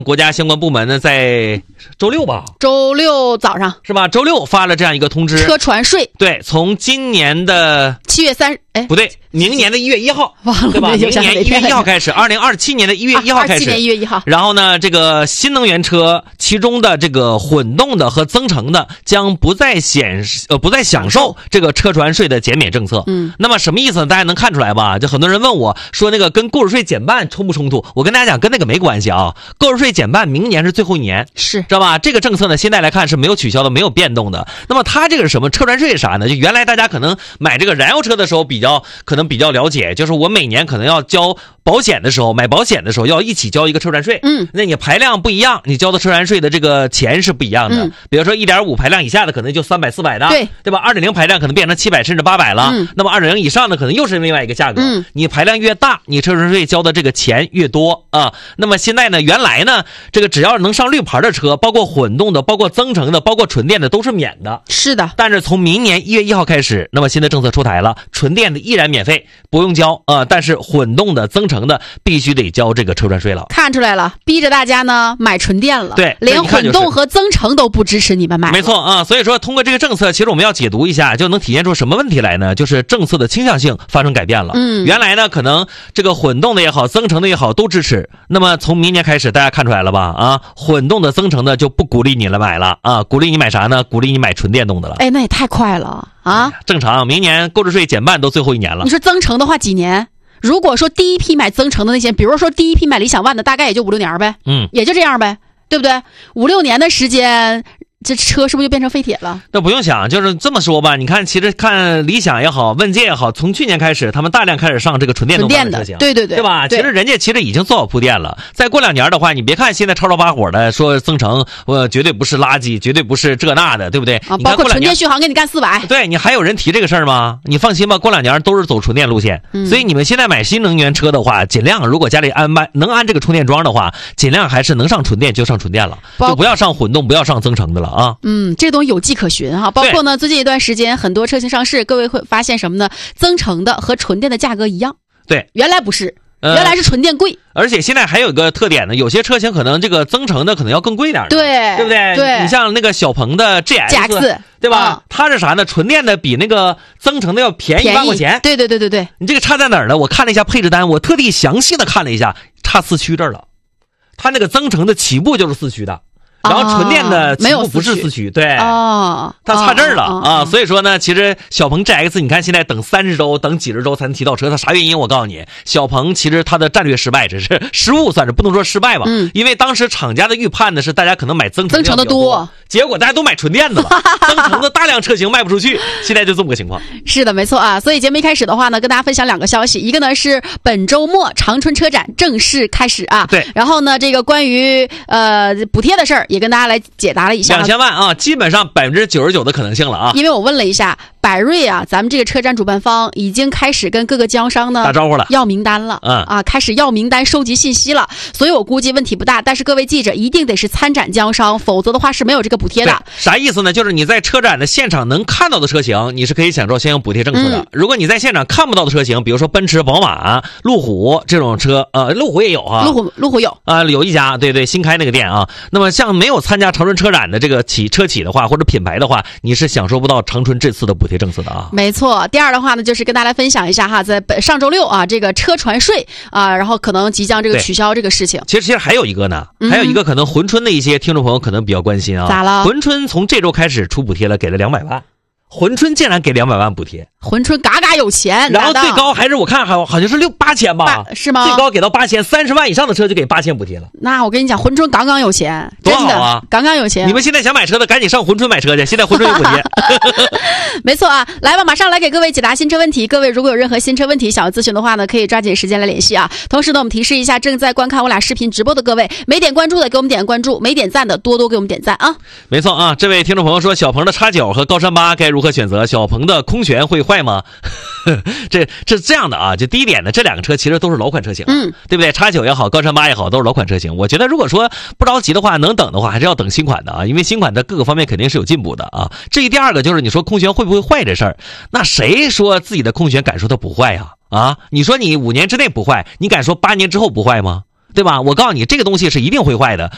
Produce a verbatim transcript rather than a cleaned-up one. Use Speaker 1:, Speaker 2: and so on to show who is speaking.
Speaker 1: 国家相关部门呢，在周六吧，
Speaker 2: 周六早上
Speaker 1: 是吧？周六发了这样一个通知，
Speaker 2: 车船税，
Speaker 1: 对，从今年的
Speaker 2: 七月三，哎，
Speaker 1: 不对，明年的一月一号，
Speaker 2: 忘了，
Speaker 1: 对吧？明年一月一号开始，二零二七年的一月一号开始，
Speaker 2: 二七年一月一号。
Speaker 1: 然后呢，这个新能源车其中的这个混动的和增程的将不再显呃不再享受这个车船税的减免政策。
Speaker 2: 嗯，
Speaker 1: 那么什么意思呢？大家能看出来吧？就很多人问我说，那个跟购置税减半冲不冲突？我跟大家讲，跟那个没关系啊。购置税减半，明年是最后一年，
Speaker 2: 是
Speaker 1: 知道吧？这个政策呢，现在来看是没有取消的，没有变动的。那么它这个是什么？车船税是啥呢？就原来大家可能买这个燃油车的时候比较可能比较了解，就是我每年可能要交保险的时候，买保险的时候要一起交一个车船税。
Speaker 2: 嗯，
Speaker 1: 那你排量不一样，你交的车船税的这个钱是不一样的。
Speaker 2: 嗯，
Speaker 1: 比如说 一点五 排量以下的可能就三百四百的，
Speaker 2: 对
Speaker 1: 对吧？ 二点零 排量可能变成七百甚至八百了。
Speaker 2: 嗯，
Speaker 1: 那么 二点零 以上的可能又是另外一个价格。
Speaker 2: 嗯，
Speaker 1: 你排量越大，你车船税交的这个钱越多啊。那么现在呢，原来呢，这个只要能上绿牌的车，包括混动的，包括增程的，包括纯电的都是免的。
Speaker 2: 是的，
Speaker 1: 但是从明年一月一号开始，那么新的政策出台了，纯电的依然免费，不用交啊、呃。但是混动的、增程的必须得交这个车船税了。
Speaker 2: 看出来了，逼着大家呢买纯电了。
Speaker 1: 对，
Speaker 2: 连混动和增程都不支持你们买。
Speaker 1: 没错啊，所以说通过这个政策，其实我们要解读一下，就能体现出什么问题来呢？就是政策的倾向性发生改变了。
Speaker 2: 嗯，
Speaker 1: 原来呢，可能这个混动的也好，增程的也好，都支持。那么从明年开始，大家看出来了吧？啊，混动的、增程的就不鼓励你了买了啊，鼓励你买啥呢？鼓励你买纯电动的了。
Speaker 2: 哎，那也太快了啊！
Speaker 1: 正常，明年购置税减半都最后一年了。
Speaker 2: 你说增程的话几年？如果说第一批买增程的那些，比如说第一批买理想ONE的，大概也就五六年呗，
Speaker 1: 嗯，
Speaker 2: 也就这样呗，对不对？五六年的时间，这车是不是就变成废铁了？
Speaker 1: 那不用想，就是这么说吧。你看，其实看理想也好，问界也好，从去年开始，他们大量开始上这个纯电动的车型，
Speaker 2: 对对对，
Speaker 1: 对吧？
Speaker 2: 对
Speaker 1: 其实人家其实已经做好铺垫了。再过两年的话，你别看现在吵吵把火的说增程，呃，绝对不是垃圾，绝对不是这那的，对不对？
Speaker 2: 啊，包括纯电续航给你干四百，
Speaker 1: 对你还有人提这个事儿吗？你放心吧，过两年都是走纯电路线。
Speaker 2: 嗯、
Speaker 1: 所以你们现在买新能源车的话，尽量如果家里安安能安这个充电桩的话，尽量还是能上纯电就上纯电了，就不要上混动，不要上增程的了啊。
Speaker 2: 嗯，这东西有迹可循哈，包括呢，最近一段时间很多车型上市，各位会发现什么呢？增程的和纯电的价格一样。
Speaker 1: 对，
Speaker 2: 原来不是，
Speaker 1: 呃、
Speaker 2: 原来是纯电贵。
Speaker 1: 而且现在还有一个特点呢，有些车型可能这个增程的可能要更贵一点，
Speaker 2: 对，
Speaker 1: 对不对？
Speaker 2: 对，
Speaker 1: 你像那个小鹏的 G X， 对吧？嗯、它是啥呢？纯电的比那个增程的要便宜一万块钱。
Speaker 2: 对对对对对，
Speaker 1: 你这个差在哪儿呢？我看了一下配置单，我特地详细的看了一下，差四驱这儿了。它那个增程的起步就是四驱的。然后纯电的起步不是四驱，对，
Speaker 2: 哦，
Speaker 1: 它差这儿了、哦、啊，
Speaker 2: 哦、
Speaker 1: 所以说呢，其实小鹏 G X， 你看现在等三十周，等几十周才能提到车，它啥原因？我告诉你，小鹏其实它的战略失败，只是失误，算是不能说失败吧，
Speaker 2: 嗯，
Speaker 1: 因为当时厂家的预判呢是大家可能买增程
Speaker 2: 增程的多，
Speaker 1: 结果大家都买纯电的了，增程的大量车型卖不出去，现在就这么个情况。
Speaker 2: 是的，没错啊。所以节目一开始的话呢，跟大家分享两个消息，一个呢是本周末长春车展正式开始啊，
Speaker 1: 对，
Speaker 2: 然后呢这个关于呃补贴的事儿也跟大家来解。解答了一下
Speaker 1: 两千万啊，基本上百分之九十九的可能性了啊！
Speaker 2: 因为我问了一下百瑞啊，咱们这个车展主办方已经开始跟各个经销商呢
Speaker 1: 打招呼了，
Speaker 2: 要名单了，
Speaker 1: 嗯
Speaker 2: 啊，开始要名单、收集信息了。所以我估计问题不大，但是各位记者一定得是参展经销商，否则的话是没有这个补贴的。
Speaker 1: 啥意思呢？就是你在车展的现场能看到的车型，你是可以享受相应补贴政策的。
Speaker 2: 嗯、
Speaker 1: 如果你在现场看不到的车型，比如说奔驰、宝马、路虎这种车，呃，路虎也有啊，
Speaker 2: 路虎路虎有
Speaker 1: 啊、呃，有一家，对对，新开那个店啊。那么像没有参加长春车展的这个企车企的话，或者品牌的话，你是享受不到长春这次的补贴政策的啊。
Speaker 2: 没错，第二的话呢，就是跟大家分享一下哈，在上周六啊，这个车船税啊，然后可能即将这个取消这个事情。
Speaker 1: 其实其实还有一个呢，
Speaker 2: 嗯、
Speaker 1: 还有一个可能珲春的一些听众朋友可能比较关心啊。
Speaker 2: 咋了？
Speaker 1: 珲春从这周开始出补贴了，给了两百万。珲春竟然给两百万补贴，
Speaker 2: 珲春嘎嘎有钱，
Speaker 1: 然后最高还是我看好好像是六八千吧，
Speaker 2: 是吗？
Speaker 1: 最高给到八千，三十万以上的车就给八千补贴了。
Speaker 2: 那我跟你讲，珲春刚刚有钱，
Speaker 1: 多好啊，
Speaker 2: 刚刚有钱。
Speaker 1: 你们现在想买车的，赶紧上珲春买车去，现在珲春有补贴。
Speaker 2: 没错啊，来吧，马上来给各位解答新车问题。各位如果有任何新车问题想要咨询的话呢，可以抓紧时间来联系啊。同时呢，我们提示一下正在观看我俩视频直播的各位，没点关注的给我们点关注，没点赞的多多给我们点赞啊。
Speaker 1: 没错啊，这位听众朋友说，小鹏的叉九和高山八该如何选择？小鹏的空悬会坏吗？这这是这样的啊，就第一点呢，这两个车其实都是老款车型，
Speaker 2: 嗯，
Speaker 1: 对不对？叉九也好，高山八也好，都是老款车型。我觉得如果说不着急的话，能等的话，还是要等新款的啊，因为新款的各个方面肯定是有进步的啊。至于第二个就是你说空悬会不会坏这事儿，那谁说自己的空悬敢说它不坏呀？啊，你说你五年之内不坏，你敢说八年之后不坏吗？对吧？我告诉你，这个东西是一定会坏的。